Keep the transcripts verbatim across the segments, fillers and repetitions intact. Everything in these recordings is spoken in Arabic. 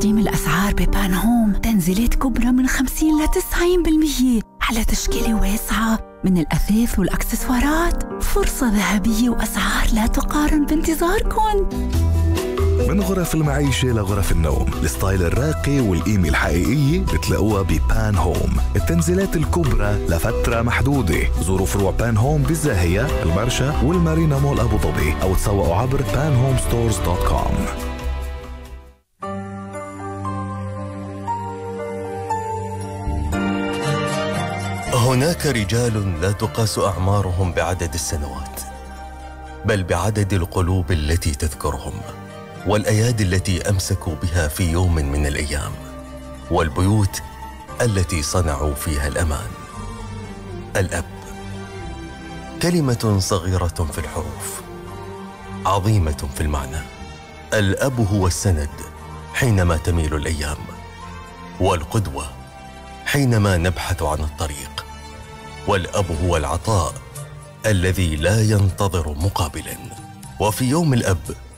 تقديم الأسعار ببان هوم تنزيلات كبرى من خمسين لتسعين بالمية على تشكيلة واسعة من الأثاث والأكسسوارات. فرصة ذهبية وأسعار لا تقارن بانتظاركم. من غرف المعيشة لغرف النوم، الستايل الراقي والقيمة الحقيقية بتلاقوها ببان هوم. التنزيلات الكبرى لفترة محدودة. زوروا فروع بان هوم بالزاهية، المرشا والمارينا مول أبو ظبي، أو تسوقوا عبر بان هوم ستورز دوت كوم. هناك رجال لا تقاس أعمارهم بعدد السنوات، بل بعدد القلوب التي تذكرهم، والأيادي التي أمسكوا بها في يوم من الأيام، والبيوت التي صنعوا فيها الأمان. الأب، كلمة صغيرة في الحروف، عظيمة في المعنى. الأب هو السند حينما تميل الأيام، والقدوة حينما نبحث عن الطريق، والأب هو العطاء الذي لا ينتظر مقابلا. وفي يوم الأب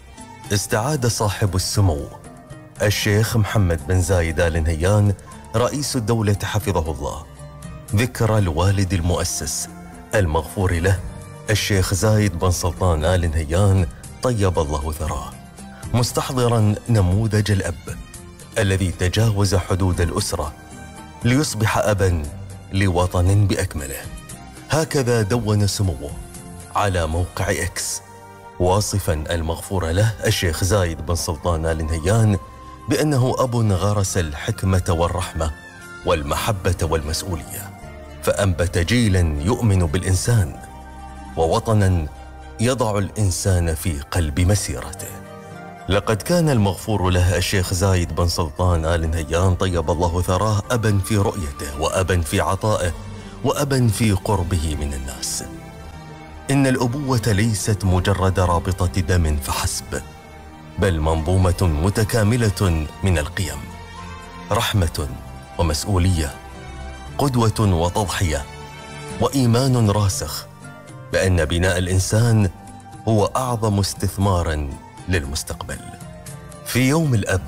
استعاد صاحب السمو الشيخ محمد بن زايد آل نهيان رئيس الدولة حفظه الله ذكرى الوالد المؤسس المغفور له الشيخ زايد بن سلطان آل نهيان طيب الله ثراه، مستحضرا نموذج الأب الذي تجاوز حدود الأسرة ليصبح أبا لوطن بأكمله. هكذا دون سموه على موقع إكس واصفا المغفور له الشيخ زايد بن سلطان آل نهيان بأنه أب غرس الحكمة والرحمة والمحبة والمسؤولية، فأنبت جيلا يؤمن بالإنسان ووطنا يضع الإنسان في قلب مسيرته. لقد كان المغفور له الشيخ زايد بن سلطان آل نهيان طيب الله ثراه أبا في رؤيته، وأبا في عطائه، وأبا في قربه من الناس. إن الأبوة ليست مجرد رابطة دم فحسب، بل منظومة متكاملة من القيم، رحمة ومسؤولية، قدوة وتضحية، وإيمان راسخ بأن بناء الإنسان هو أعظم استثمار للمستقبل. في يوم الأب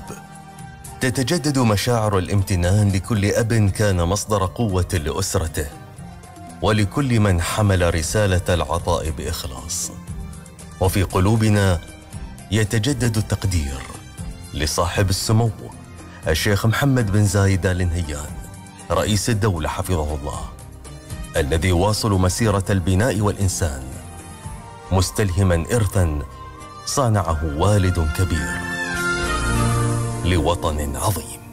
تتجدد مشاعر الامتنان لكل أب كان مصدر قوة لأسرته، ولكل من حمل رسالة العطاء بإخلاص. وفي قلوبنا يتجدد التقدير لصاحب السمو الشيخ محمد بن زايد آل نهيان رئيس الدولة حفظه الله، الذي واصل مسيرة البناء والإنسان مستلهما إرثا صانعه والد كبير لوطن عظيم.